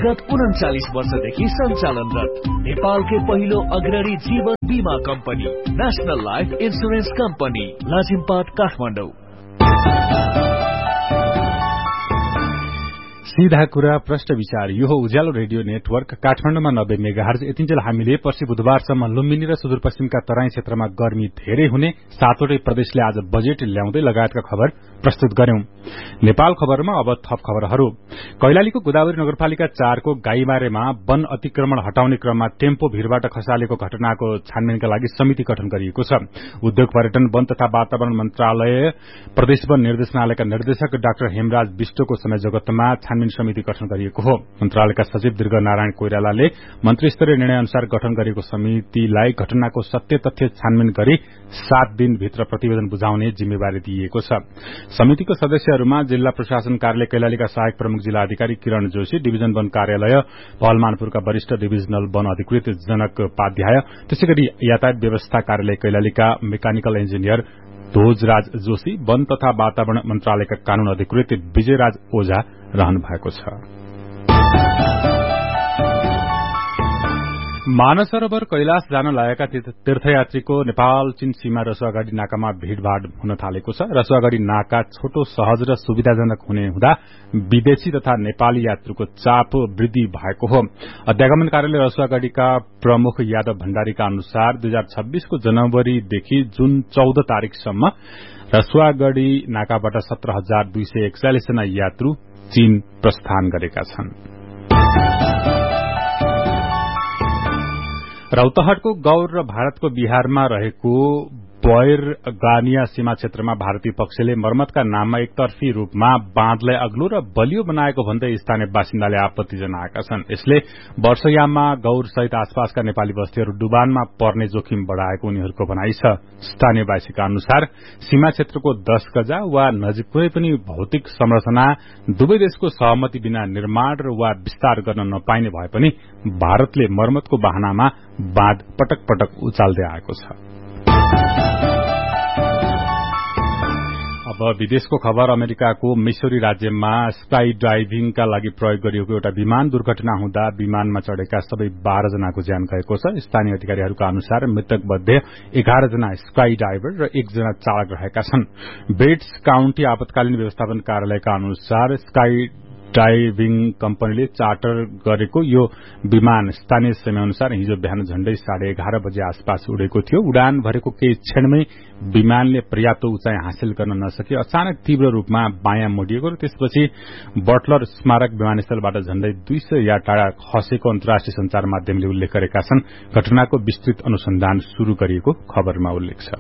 विगत 39 वर्षदेखि सञ्चालनरत नेपालकै पहिलो अग्रणी जीवन बीमा company national life insurance company Lazimpat Kathmandu. सीधा कुरा प्रश्न विचार यो हो उज्यालो रेडियो नेटवर्क काठमाडौँमा 90 मेगाहर्ज। यतिन्जेल हामीले पर्सि बुधबारसम्म लुम्बिनी र सुदूरपश्चिमका तराई क्षेत्रमा गर्मी धेरै हुने, 7वटै प्रदेशले आज बजेट ल्याउँदै लगायतका खबर प्रस्तुत गर्यौं। नेपाल खबरमा अब थप खबरहरू। कैलालीको गोदावरी नगरपालिका 4 को गाईमारेमा वन अतिक्रमण हटाउने क्रममा टेम्पो भीरबाट खसालेको घटनाको छानबिनका लागि समिति गठन गरिएको छ। उद्योग पर्यटन वन तथा वातावरण मन्त्रालय प्रदेश वन निर्देशनालयका निर्देशक डाक्टर हेमराज विष्टको संयोजकत्वमा छानबिन समिति गठन गरिएको हो। मन्त्रालयका सचिव दीर्घ नारायण कोइरालाले मन्त्रीस्तरीय निर्णय अनुसार गठन गरिएको समितिलाई घटनाको सत्य तथ्य छानबिन गरी 7 दिनभित्र प्रतिवेदन बुझाउने जिम्मेवारी दिइएको छ। समितिको सदस्यहरूमा जिल्ला प्रशासन कार्यालय कैलालीका सहायक प्रमुख जिल्ला अधिकारी किरण जोशी, डिभिजन वन कार्यालय पहलमानपुरका वरिष्ठ डिभिजनल वन अधिकृत जनक पाध्याय, त्यसैगरी यातायात व्यवस्था कार्यालय कैलालीका मेकानिकल इन्जिनियर ध्वजराज जोशी, वन तथा वातावरण मन्त्रालयका कानून अधिकृत विजयराज ओझा रहनु भएको छ। मानस सरोवर कैलाश जान लागेका तीर्थयात्रीको नेपाल चीन सीमा रसुवागढ़ी नाकामा भीड़भाड़ हुन थालेको छ। रसुवागढ़ी नाका छोटो, सहज र सुविधाजनक हुने हुँदा विदेशी तथा नेपाली यात्रुको चाप वृद्धि भएको हो। अध्यागमन कार्यालय रसुवागढ़ीका प्रमुख यादव भण्डारीका अनुसार 2026 को जनवरीदेखि जुन 14 तारिकसम्म रसुवागढ़ी नाकाबाट 17,241 जना यात्रु चीन प्रस्थान गरेका छन्। रौतहटको गौर र भारतको बिहारमा रहेको बयरगानिया सीमा क्षेत्रमा भारतीय पक्षले मर्मतका नाममा एकतर्फी रूपमा बाँधलाई अग्लो र बलियो बनाएको भन्दै स्थानीय बासिन्दाले आपत्ति जनाएका छन्। यसले वर्षयाममा गौर सहित आसपासका नेपाली बस्तीहरू डुबानमा पर्ने जोखिम बढ़ाएको उनीहरूको भनाइ छ। स्थानीय वासीका अनुसार सीमा क्षेत्रको 10 गजा वा नजिक कुनै पनि भौतिक संरचना दुवै देशको सहमति बिना निर्माण वा विस्तार गर्न नपाइने भए पनि भारतले मर्मतको बहानामा बाँध पटक पटक उचाल्दै आएको छ। अब विदेशको खबर। अमेरिकाको मिसोरी राज्यमा स्काई डाइभिङका लागि प्रयोग गरिएको एउटा विमान दुर्घटना हुँदा विमानमा चढ़ेका सबै 12 जनाको ज्यान गएको छ। स्थानीय अधिकारीहरूका अनुसार मृतक मध्ये 11 जना स्काई डाइभर र 1 जना चालक रहेका छन्। बेट्स काउन्टी आपतकालीन व्यवस्थापन कार्यालयका अनुसार स्काई डाइभिङ कम्पनीले चार्टर गरेको यो विमान स्थानीय समयअनुसार हिजो बिहान झण्डै 11:30 बजे आसपास उडेको थियो। उडान भरेको केही क्षणमै विमानले पर्याप्त उचाइ हासिल गर्न नसके अचानक तीव्र रूपमा बायाँ मोडिएको र त्यसपछि बटलर स्मारक विमानस्थलबाट झण्डै 200 यार्ड टाढा खसेको अन्तर्राष्ट्रिय संचार माध्यमले उल्लेख गरेका छन्। घटनाको विस्तृत अनुसन्धान शुरू गरिएको खबरमा उल्लेख छ।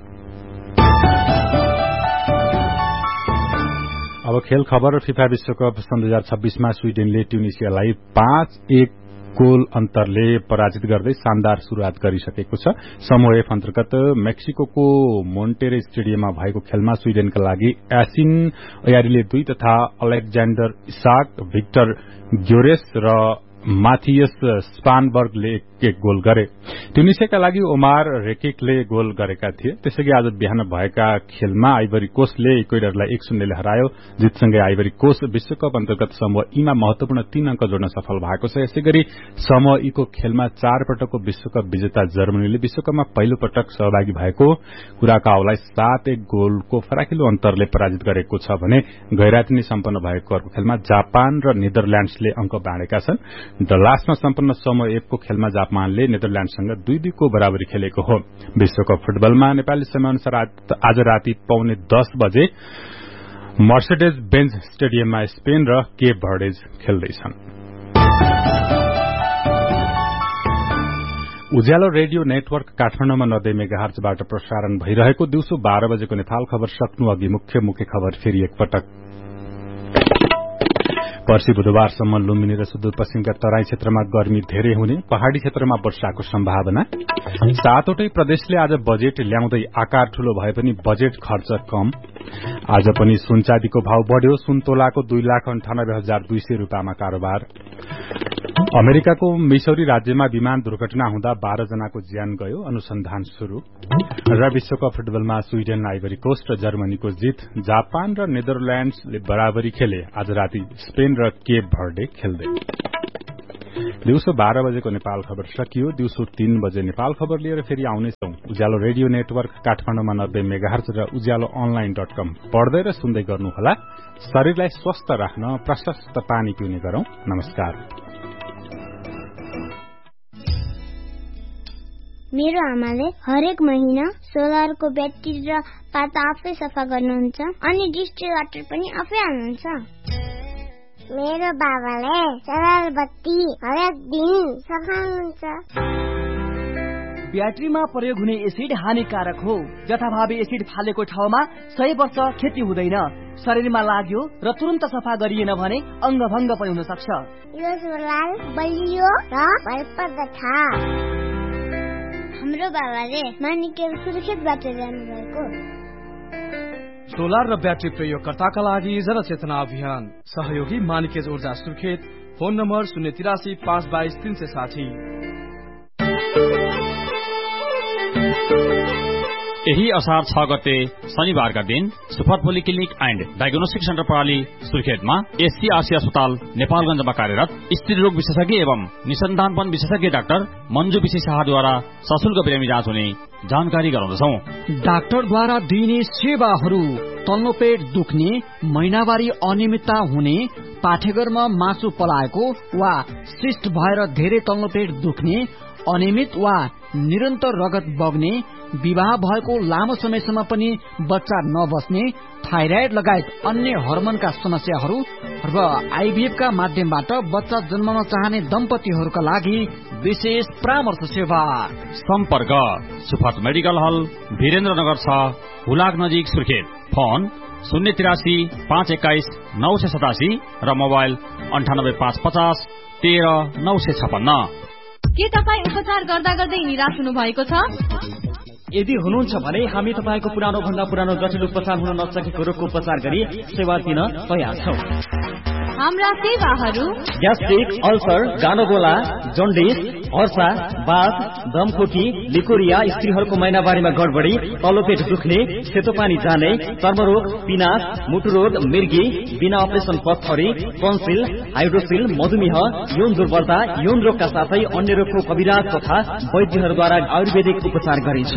अब खेल खबर। फिफा विश्वकप सन् 2026 मा स्वीडेनले ट्युनिसियालाई 5-1 गोल अन्तरले पराजित गर्दै शानदार शुरूआत गरिसकेको छ। समूह एफ अन्तर्गत मेक्सिको मोन्टेरे स्टेडियममा भएको खेलमा स्वीडेनका लागि एसिन अयारीले 2 तथा अलेक्जेन्डर इसाक, भिक्टर ग्योरेस र माथियस स्पानबर्गले 1 गोल गरे। ट्युनिसियाका लागि ओमार रेकिकले गोल गरेका थिए। त्यसैगरी आज बिहान भएका खेलमा आइभरी कोस्टले इक्वेडरलाई 1-0 ले हरायो। जितसँगै आइभरी कोस्ट विश्वकप अन्तर्गत समूह ईमा महत्वपूर्ण 3 अंक जोड्न सफल भएको छ। यसैगरी समूह ईको खेलमा 4 पटकको विश्वकप विजेता जर्मनीले विश्वकपमा पहिलो पटक सहभागी भएको कुराकाओलाई 7-1 गोलको फराकिलो अन्तरले पराजित गरेको छ भने गैराती नै सम्पन्न भएको अर्को खेलमा जापान र नेदरल्याण्ड्सले अंक बाँडेका छन्। डलासमा सम्पन्न समूह एफको खेलमा जापानले नेदरल्याण्डसँग 2-2 को बराबरी खेलेको हो। विश्वकप फुटबलमा नेपाली समयअनुसार आज राति 9:45 बजे मर्सिडेज बेन्ज स्टेडियममा स्पेन र केप भर्डेज खेल्दैछन्। उज्यालो रेडियो नेटवर्क काठमाडौँमा 90 मेगाहर्जबाट प्रसारण भइरहेको दिउँसो 12 बजेको नेपाल खबर सक्नु अघि मुख्य खबर फेरि एकपटक। पर्सि बुधबारसम्म लुम्बिनी र सुदूरपश्चिमका तराई क्षेत्रमा गर्मी धेरै हुने, पहाड़ी क्षेत्रमा वर्षाको सम्भावना। 7वटै प्रदेशले आज बजेट ल्याउँदै आकार ठूलो भए पनि बजेट खर्च कम। आज पनि सुन चाँदीको भाव बढ़्यो। सुन तोलाको 2,98,200 रूपियाँमा कारोबार। अमेरिकाको मिसौरी राज्यमा विमान दुर्घटना हुँदा 12 जनाको ज्यान गयो, अनुसन्धान शुरू। र विश्वकप फुटबलमा स्वीडेन, आइभरी कोस्ट र जर्मनीको जित। जापान र नेदरल्याण्ड्सले बराबरी खेले। आज राति स्पेन र केप भर्डे खेल्दै। दिउँसो 12 बजेको नेपाल खबर सकियो। दिउँसो 3 बजे नेपाल खबर लिएर फेरि आउनेछौं। उज्यालो रेडियो नेटवर्क काठमाडौँमा 90 मेगाहर्ज र उज्यालो online.com पढ्दै र सुन्दै गर्नुहोला। शरीरलाई स्वस्थ राख्न प्रशस्त पानी पिउने गरौं। नमस्कार। मेरो आमाले हरेक महिना सोलरको ब्याट्री र पाता आफै सफा गर्नुहुन्छ अनि डिस्ट्रिक्ट वाटर पनि आफै हाल्नुहुन्छ। मेरो बाबाले सोलर बत्ती हरेक दिन सफा हुन्छ। ब्याट्रीमा प्रयोग हुने एसिड हानिकारक हो। जथाभावी एसिड फालेको ठाउँमा 100 वर्ष खेती हुँदैन। शरीरमा लाग्यो र तुरन्त सफा गरिएन भने अङ्गभङ्ग पनि हुन सक्छ। यो सोलर बलियो र भरपर्द छ। हाम्रो बाबाले मानिकेल सुरक्षितबाट जानुभएको। सोलर र ब्याट्री प्रयोगकर्ताका लागि जनचेतना अभियान सहयोगी मानिकेज ऊर्जा सुर्खेत। Phone number 083 522 360। यही असार 6 गते शनिबारका दिन super polyclinic and diagnostic centre प्रणाली सुर्खेतमा एससीआरसी अस्पताल नेपालगञ्जमा कार्यरत स्त्री रोग विशेषज्ञ एवं निसन्तानपन विशेषज्ञ डाक्टर मञ्जु विशी शाहद्वारा सशुल्क बिरामी जाँच हुने जानकारी गराउँदछौं। डाक्टरद्वारा दिइने सेवाहरू तल्लो पेट दुख्ने, महिनावारी अनियमितता हुने, पाठेघरमा मासु पलाएको वा सिस्ट भएर धेरै तल्लो पेट दुख्ने, अनियमित वा निरन्तर रगत बग्ने, विवाह भएको लामो समयसम्म पनि बच्चा नबस्ने, थाइराइड लगायत अन्य हर्मोनका समस्याहरू र आईभीएफ का माध्यमबाट बच्चा जन्माउन चाहने दम्पतिहरूका लागि विशेष परामर्श सेवा। सम्पर्क सुफत मेडिकल हल, वीरेन्द्रनगर 6, हुलाक नजिक सुर्खेत। फोन 083 521 987 र मोबाइल 98 550 13 956। के तपाईँ उपचार गर्दा गर्दै निराश हुनु भएको छ? यदि हुनुहुन्छ भने हामी तपाईँको पुरानो भन्दा पुरानो जटिल उपचार हुन नसकेको रोगको उपचार गरी सेवा दिन तयार छौं। हाम्रा सेवाहरू ग्यास्ट्रिक, अल्सर, गानोगोला, जन्डिस, हर्सा, बाथ, दमखोकी, लिकोरिया, स्त्रीहरूको महिनावारीमा गडबडी, तल्लो पेट दुख्ने, सेतो पानी जाने, चर्मरोग, पिनास, मुटुरोग, मिर्गी, बिना अपरेसन पत्थरी, टन्सिल, हाइड्रोसिल, मधुमेह, यौन दुर्बलता, यौन रोगका साथै अन्य रोगको कविराज तथा वैद्यहरूद्वारा आयुर्वेदिक उपचार गरिन्छ।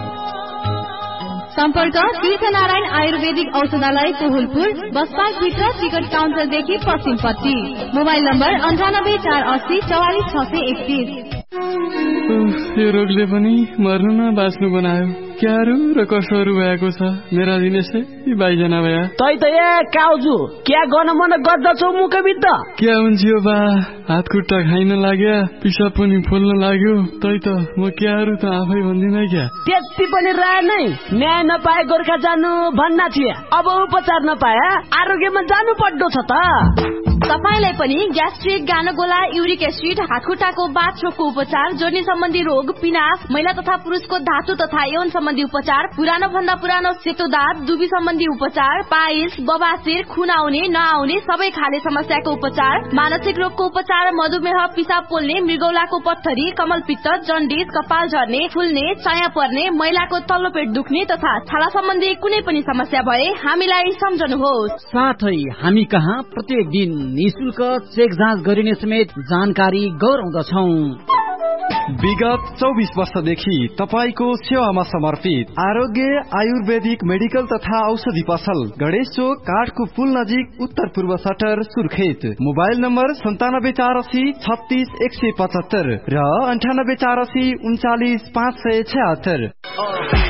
सम्पर्क तीर्थनारायण आयुर्वेदिक औषधालय कोहुलपुर, बस पार्क भित्र टिकट काउन्टरदेखि पश्चिमपट्टि। Mobile number 98 480 44 631। यो रोगले पनि मर्नु न बाँच्नु बनायो। क्यारू र कसोहरू भएको छ मेरा दिनेशै बाइजना भया। तै त ए काउजु क्या गर्न मन गर्दछौ मुखभित्र? क्या हुन्छ यो बा? हात खुट्टा खाइन लाग्यो, पिसाब पनि फुल्न लाग्यो। तै त म क्यारू त आफै भन्दिन क्या। त्यति पनि रहे नै न्याय नपाए गोर्खा जानु भन्ना थिए। अब उपचार नपाए आरोग्यमा जानु पर्दो छ त। तपाईलाई पनि ग्यास्ट्रिक, गानोगोला, युरिक एसिड, हातखुट्टाको बाथरोगको उपचार, जोड्नी सम्बन्धी रोग, पिनास, महिला तथा पुरुषको धातु तथा यौन सम्बन्धी उपचार, पुरानो भन्दा पुरानो सेतो दाँत, दुबी सम्बन्धी उपचार, पाइल्स, बबासिर, खुन आउने नआउने सबै खाले समस्याको उपचार, मानसिक रोगको उपचार, मधुमेह, पिसाब पोल्ने, मृगौलाको पत्थरी, कमलपित्त, जन्डिस, कपाल झर्ने, फुल्ने, चाया पर्ने, महिलाको तल्लो पेट दुख्ने तथा छाला सम्बन्धी कुनै पनि समस्या भए हामीलाई सम्झनुहोस्। साथै हामी कहाँ प्रत्येक दिन निशुल्क चेक जाँच गरिने समेत जानकारी गराउँदछौं। विगत 24 वर्षदेखि तपाईको सेवामा समर्पित आरोग्य आयुर्वेदिक मेडिकल तथा औषधि पसल, गणेश चोक, काठको पुल नजिक, उत्तर पूर्व सटर, सुर्खेत। मोबाइल नम्बर 97 480 36 175 र 98 480 39 576।